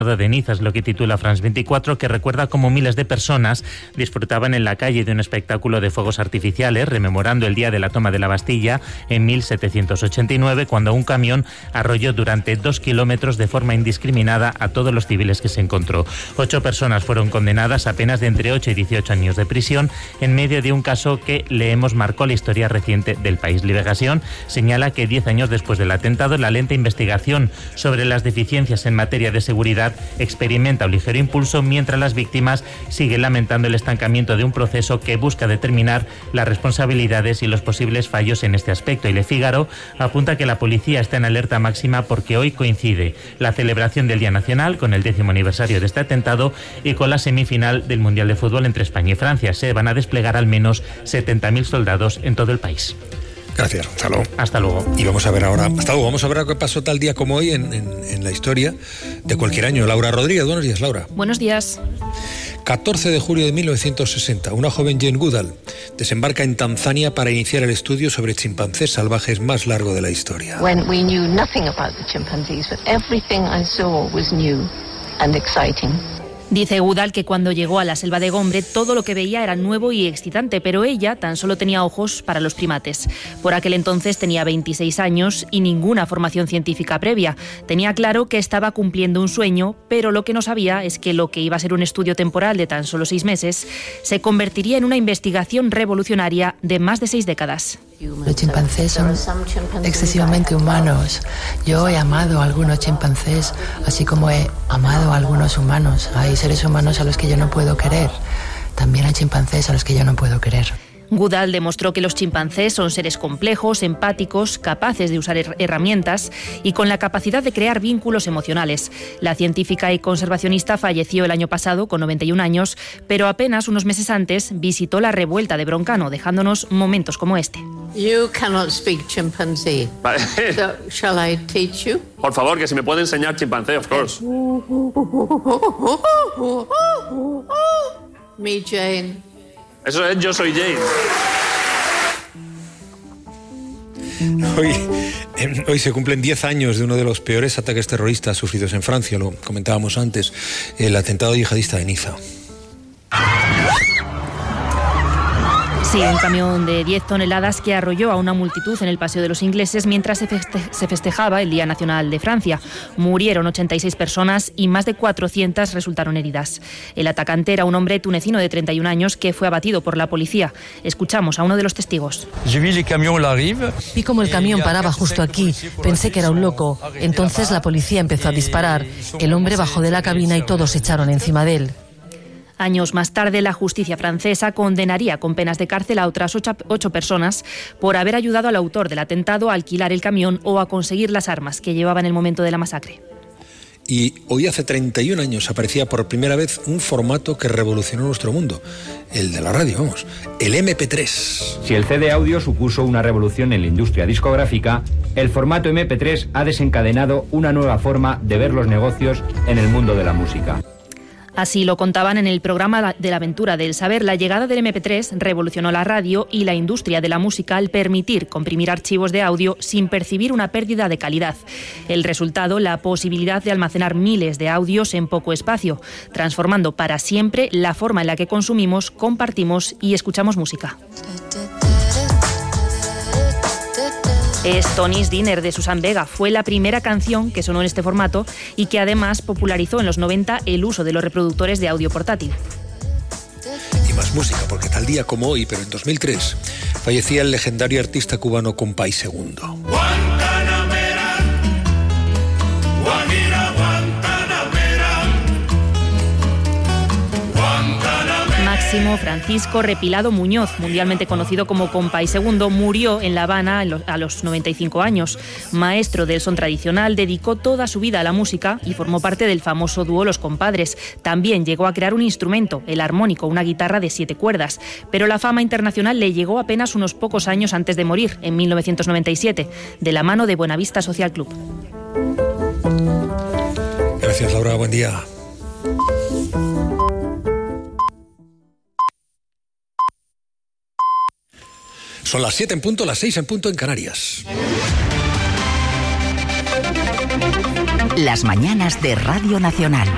de Niza, es lo que titula France 24, que recuerda cómo miles de personas disfrutaban en la calle de un espectáculo de fuegos artificiales, rememorando el día de la toma de la Bastilla en 1789, cuando un camión arrolló durante 2 kilómetros de forma indiscriminada a todos los civiles que se encontró. 8 personas fueron condenadas a penas de entre 8 y 18 años de prisión en medio de un caso que, leemos, marcó la historia reciente del país. Liberación señala que 10 años después del atentado, la lenta investigación sobre las deficiencias en materia de seguridad experimenta un ligero impulso, mientras las víctimas siguen lamentando el estancamiento de un proceso que busca determinar las responsabilidades y los posibles fallos en este aspecto. Y Le Figaro apunta que la policía está en alerta máxima porque hoy coincide la celebración del Día Nacional con el 10º aniversario de este atentado y con la semifinal del Mundial de Fútbol entre España y Francia. Se van a desplegar al menos 70.000 soldados en todo el país. Gracias, Gonzalo. Hasta luego. Y vamos a ver ahora, vamos a ver qué pasó tal día como hoy en la historia de cualquier año. Laura Rodríguez, buenos días, Laura. Buenos días. 14 de julio de 1960, una joven Jane Goodall desembarca en Tanzania para iniciar el estudio sobre chimpancés salvajes más largo de la historia. When we knew nothing about the chimpanzees, but everything I saw was new and exciting. Dice Goodall que cuando llegó a la selva de Gombe todo lo que veía era nuevo y excitante, pero ella tan solo tenía ojos para los primates. Por aquel entonces tenía 26 años y ninguna formación científica previa. Tenía claro que estaba cumpliendo un sueño, pero lo que no sabía es que lo que iba a ser un estudio temporal de tan solo 6 meses se convertiría en una investigación revolucionaria de más de 6 décadas. Los chimpancés son excesivamente humanos. Yo he amado a algunos chimpancés, así como he amado a algunos humanos. Hay seres humanos a los que yo no puedo querer. También hay chimpancés a los que yo no puedo querer. Goodall demostró que los chimpancés son seres complejos, empáticos, capaces de usar herramientas y con la capacidad de crear vínculos emocionales. La científica y conservacionista falleció el año pasado con 91 años, pero apenas unos meses antes visitó la revuelta de Broncano, dejándonos momentos como este. You cannot speak chimpanzee. So, shall I teach you? Por favor, que si me puede enseñar chimpancé, of course. Me, Jane. Eso es, yo soy Jane. Hoy se cumplen 10 años de uno de los peores ataques terroristas sufridos en Francia, lo comentábamos antes, el atentado yihadista de Niza. Sí, un camión de 10 toneladas que arrolló a una multitud en el Paseo de los Ingleses mientras se festejaba el Día Nacional de Francia. Murieron 86 personas y más de 400 resultaron heridas. El atacante era un hombre tunecino de 31 años que fue abatido por la policía. Escuchamos a uno de los testigos. Vi como el camión paraba justo aquí. Pensé que era un loco. Entonces la policía empezó a disparar. El hombre bajó de la cabina y todos se echaron encima de él. Años más tarde, la justicia francesa condenaría con penas de cárcel a otras 8 personas por haber ayudado al autor del atentado a alquilar el camión o a conseguir las armas que llevaba en el momento de la masacre. Y hoy hace 31 años aparecía por primera vez un formato que revolucionó nuestro mundo, el de la radio, vamos, el MP3. Si el CD audio supuso una revolución en la industria discográfica, el formato MP3 ha desencadenado una nueva forma de ver los negocios en el mundo de la música. Así lo contaban en el programa de la aventura del saber. La llegada del MP3 revolucionó la radio y la industria de la música al permitir comprimir archivos de audio sin percibir una pérdida de calidad. El resultado, la posibilidad de almacenar miles de audios en poco espacio, transformando para siempre la forma en la que consumimos, compartimos y escuchamos música. Es Tony's Dinner de Susan Vega. Fue la primera canción que sonó en este formato y que además popularizó en los 90 el uso de los reproductores de audio portátil. Y más música, porque tal día como hoy, pero en 2003, fallecía el legendario artista cubano Compay Segundo. Máximo Francisco Repilado Muñoz, mundialmente conocido como Compay Segundo, murió en La Habana a los 95 años. Maestro del son tradicional, dedicó toda su vida a la música y formó parte del famoso dúo Los Compadres. También llegó a crear un instrumento, el armónico, una guitarra de 7 cuerdas. Pero la fama internacional le llegó apenas unos pocos años antes de morir, en 1997, de la mano de Buenavista Social Club. Gracias, Laura. Buen día. Son las 7 en punto, las 6 en punto en Canarias. Las mañanas de Radio Nacional.